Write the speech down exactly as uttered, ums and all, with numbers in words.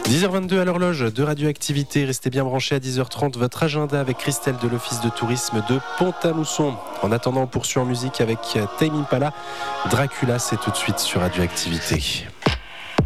dix heures vingt-deux à l'horloge de Radioactivité. Restez bien branchés à dix heures trente. Votre agenda avec Christelle de l'Office de tourisme de Pont-à-Mousson. En attendant, on poursuit en musique avec Tame Impala. Dracula, c'est tout de suite sur Radioactivité.